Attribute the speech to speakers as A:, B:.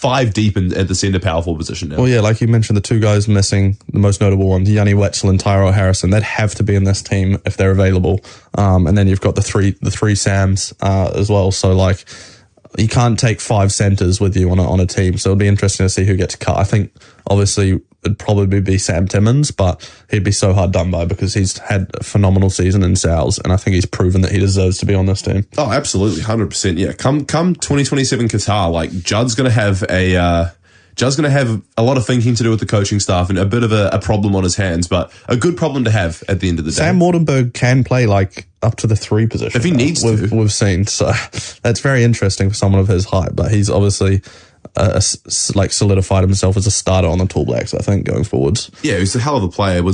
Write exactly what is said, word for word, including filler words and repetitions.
A: five deep in, at the centre power forward position now.
B: Well, yeah, like you mentioned, the two guys missing, the most notable ones, Yanni Wetzel and Tyrell Harrison, they'd have to be in this team if they're available. Um, and then you've got the three, the three Sams, uh, as well. So like, you can't take five centres with you on a, on a team. So it'll be interesting to see who gets cut. I think obviously it'd probably be Sam Timmins, but he'd be so hard done by because he's had a phenomenal season in Sal's, and I think he's proven that he deserves to be on this team.
A: Oh, absolutely, one hundred percent. Yeah, come come twenty twenty-seven Qatar, like Judd's going to have a uh, Judd's going to have a lot of thinking to do with the coaching staff and a bit of a, a problem on his hands, but a good problem to have at the end of the day.
B: Sam Wardenberg can play like up to the three position
A: if he needs
B: we've,
A: to.
B: We've seen, so that's very interesting for someone of his height, but he's obviously Uh, like solidified himself as a starter on the Tall Blacks, I think, going forwards.
A: Yeah, he's a hell of a player. Was